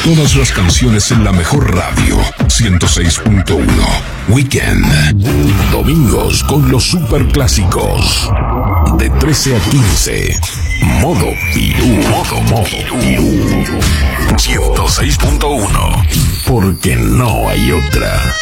Todas las canciones en la mejor radio. 106.1. Weekend. Domingos con los superclásicos. De 13 a 15. Modo Pirú. Modo Pirú. 106.1. Porque no hay otra.